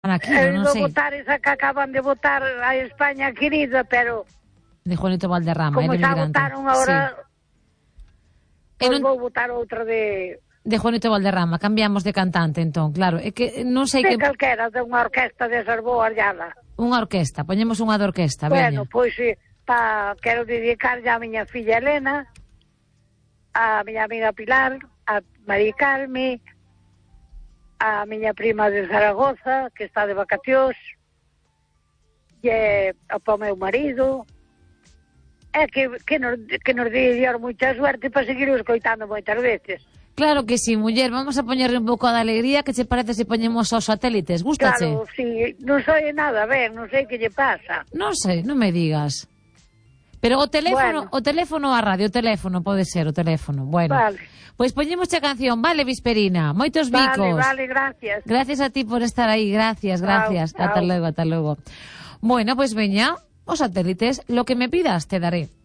Aquí, non sei. votar esa que acaban de votar a España querida, pero... De Juanito Valderrama, como el xa emigrante. votaron agora, Sí. pois vou votar outra de... De Juanito Valderrama, cambiamos de cantante, entón, claro. É que non sei De que... calquera, de unha orquesta desas boas llala. Unha orquesta, poñemos unha de orquesta, Bueno, veña. pois quero dedicarlle a miña filla Elena, a miña amiga Pilar, a Mari Carme, a miña prima de Zaragoza, que está de vacacións, e ao meu marido, que nos di Dios moita suerte para seguir escoitando moitas veces. Claro que sí, muller, vamos a poñerle un pouco de alegría. Que che parece se poñemos aos satélites? Gústache? Claro, sí, non soy nada ben, non sei que lle pasa. Non sei, non me digas. Pero o teléfono, Bueno. o teléfono a radio, o teléfono pode ser, o teléfono. Bueno, Vale. Pois poñemos a canción, vale, Visperina? Moitos bicos. Vale, gracias. Gracias a ti por estar aí, gracias. Chao. Ata luego. Bueno, pues veña, os satélites, lo que me pidas te daré.